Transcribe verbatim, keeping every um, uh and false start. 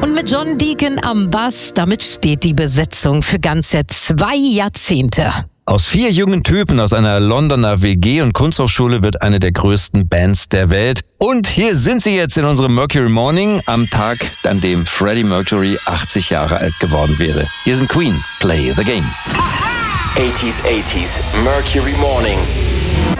Und mit John Deacon am Bass, damit steht die Besetzung für ganze zwei Jahrzehnte. Aus vier jungen Typen aus einer Londoner W G und Kunsthochschule wird eine der größten Bands der Welt. Und hier sind sie jetzt in unserem Mercury Morning am Tag, an dem Freddie Mercury achtzig Jahre alt geworden wäre. Hier sind Queen, Play the Game. achtziger, achtziger Mercury Morning.